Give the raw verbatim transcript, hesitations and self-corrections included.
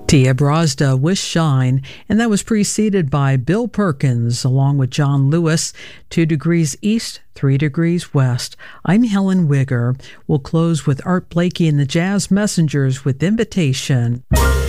Tia Brosda with Shine, and that was preceded by Bill Perkins along with John Lewis, Two Degrees East, Three Degrees West. I'm Helen Wigger. We'll close with Art Blakey and the Jazz Messengers with Invitation.